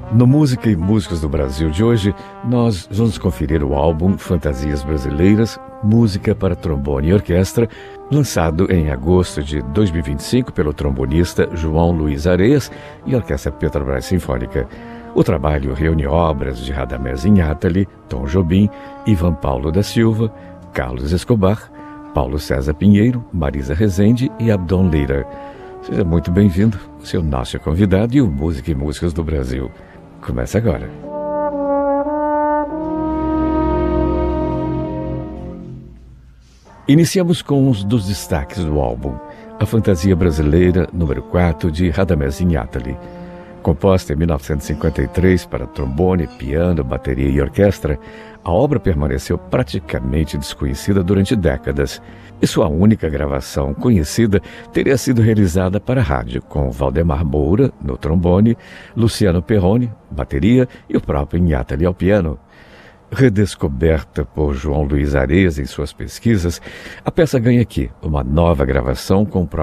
No Música e Músicos do Brasil de hoje, nós vamos conferir o álbum Fantasias Brasileiras, Música para Trombone e Orquestra, lançado em agosto de 2025 pelo trombonista João Luiz Areias e Orquestra Petrobras Sinfônica. O trabalho reúne obras de Radamés Inátali, Tom Jobim, Ivan Paulo da Silva, Carlos Escobar, Paulo César Pinheiro, Marisa Rezende e Abdon Lira. Seja muito bem-vindo, o seu nosso convidado e o Música e Músicos do Brasil. Começa agora. Iniciamos com um dos destaques do álbum, a Fantasia Brasileira número 4 de Radamés Inátali. Composta em 1953 para trombone, piano, bateria e orquestra, a obra permaneceu praticamente desconhecida durante décadas, e sua única gravação conhecida teria sido realizada para a rádio, com Valdemar Moura, no trombone, Luciano Perrone, bateria, e o próprio Inátali ao piano. Redescoberta por João Luiz Areias em suas pesquisas, a peça ganha aqui uma nova gravação com o próprio